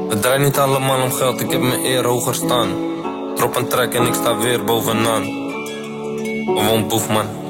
Het draait niet allemaal om geld, ik heb mijn eer hoger staan. Drop een track en ik sta weer bovenaan. Gewoon boef man.